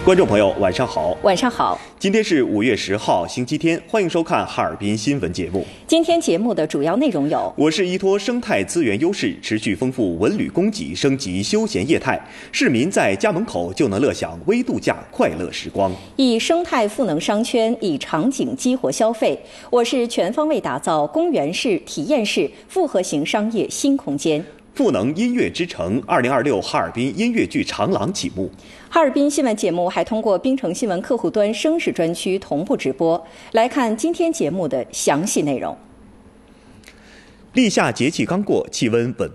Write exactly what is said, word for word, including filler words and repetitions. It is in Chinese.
观众朋友，晚上好。 晚上好。 今天是五月十号，星期天，欢迎收看哈尔滨新闻节目。 今天节目的主要内容有： 我市依托生态资源优势，持续丰富文旅供给，升级休闲业态，市民在家门口就能乐享微度假快乐时光。 以生态赋能商圈，以场景激活消费。我市全方位打造公园式、体验式复合型商业新空间。 赋能音乐之城，二零二六哈尔滨音乐剧长廊启幕。 哈尔滨新闻节目还通过滨城新闻客户端声势专区同步直播。来看今天节目的详细内容。 立夏节气刚过，气温稳